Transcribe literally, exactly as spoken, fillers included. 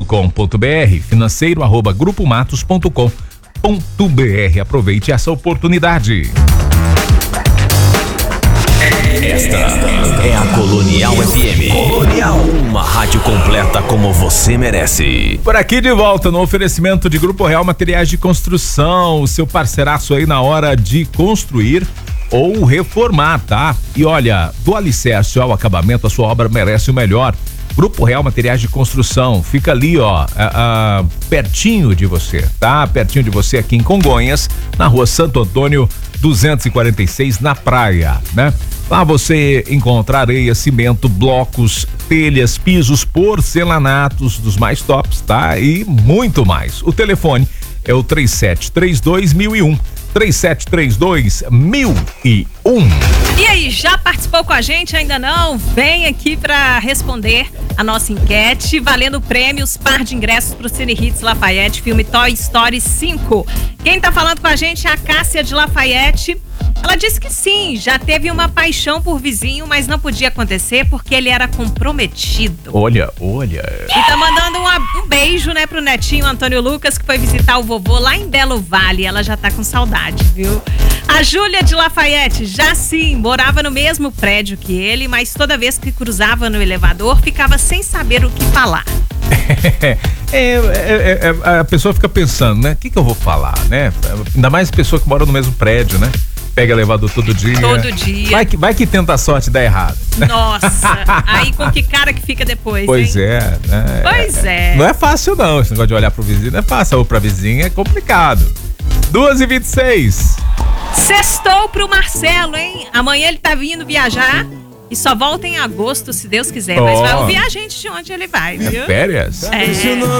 com ponto br, financeiro arroba grupo matos ponto com ponto br. Aproveite essa oportunidade. Esta é a Colonial F M. Colonial, uma rádio completa como você merece. Por aqui de volta no oferecimento de Grupo Real Materiais de Construção, o seu parceiraço aí na hora de construir ou reformar, tá? E olha, do alicerce ao acabamento, a sua obra merece o melhor. Grupo Real Materiais de Construção, fica ali, ó, a, a, pertinho de você, tá? Pertinho de você aqui em Congonhas, na rua Santo Antônio duzentos e quarenta e seis, na praia, né? Lá você encontra areia, cimento, blocos, telhas, pisos, porcelanatos dos mais tops, tá? E muito mais. O telefone é o três sete três dois mil e um. três sete três dois mil e um. E aí, já participou com a gente? Ainda não? Vem aqui para responder a nossa enquete, valendo prêmios, par de ingressos pro Cine Hits Lafayette, filme Toy Story cinco. Quem tá falando com a gente é a Cássia de Lafayette. Ela disse que sim, já teve uma paixão por vizinho, mas não podia acontecer porque ele era comprometido. Olha, olha. E tá mandando uma, um beijo, né, pro netinho Antônio Lucas, que foi visitar o vovô lá em Belo Vale. Ela já tá com saudade, viu? A Júlia de Lafayette, já sim, morava no mesmo prédio que ele, mas toda vez que cruzava no elevador, ficava sem saber o que falar. É, é, é, a pessoa fica pensando, né? O que que eu vou falar, né? Ainda mais pessoa que mora no mesmo prédio, né? Pega elevador todo dia. Todo dia. Vai que, vai que tenta a sorte e dá errado. Nossa, aí com que cara que fica depois, Pois hein? é, né? Pois é. Não é fácil não, esse negócio de olhar pro vizinho não é fácil, ou pra vizinha é complicado. duas e vinte e seis. Sextou pro Marcelo, hein? Amanhã ele tá vindo viajar e só volta em agosto, se Deus quiser. Mas Oh. vai ouvir a gente de onde ele vai, viu? É férias? É.